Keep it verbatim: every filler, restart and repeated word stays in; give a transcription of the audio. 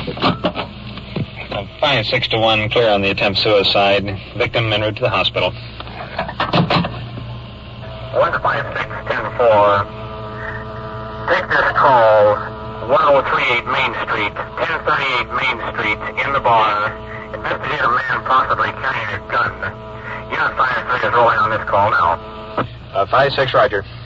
five six to one, clear on the attempt suicide. Victim en route to the hospital. one five six, ten four. Take this call, ten thirty-eight Main Street, ten thirty-eight Main Street, in the bar. Investigate a man possibly carrying a gun. Unit five three is rolling on this call now. Uh, five six, roger.